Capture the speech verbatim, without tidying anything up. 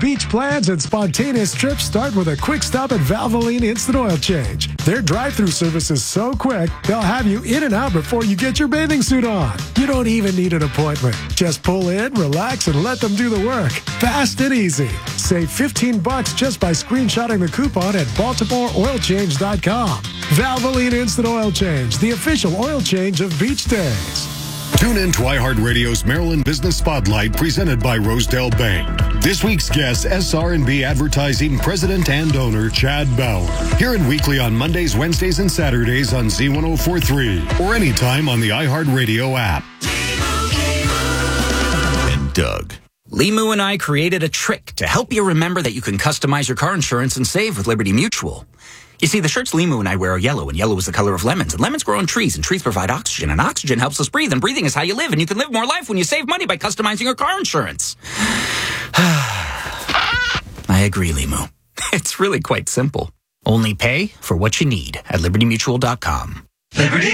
beach plans and spontaneous trips start with a quick stop at Valvoline Instant Oil Change. Their drive-thru service is so quick, they'll have you in and out before you get your bathing suit on. You don't even need an appointment. Just pull in, relax, and let them do the work. Fast and easy. Save fifteen bucks just by screenshotting the coupon at baltimore oil change dot com. Valvoline Instant Oil Change, the official oil change of beach days. Tune in to iHeartRadio's Maryland Business Spotlight presented by Rosedale Bank. This week's guest, S R and B Advertising President and owner Chad Bauer. Hear it weekly on Mondays, Wednesdays, and Saturdays on Z one oh four point three or anytime on the iHeartRadio app. And Doug. Limu and I created a trick to help you remember that you can customize your car insurance and save with Liberty Mutual. You see, the shirts Limu and I wear are yellow, and yellow is the color of lemons. And lemons grow on trees, and trees provide oxygen, and oxygen helps us breathe, and breathing is how you live, and you can live more life when you save money by customizing your car insurance. I agree, Limu. It's really quite simple. Only pay for what you need at liberty mutual dot com. Liberty.